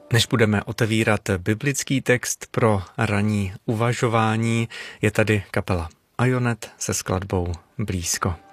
Než budeme otevírat biblický text pro ranní uvažování, je tady kapela Ionet se skladbou Blízko.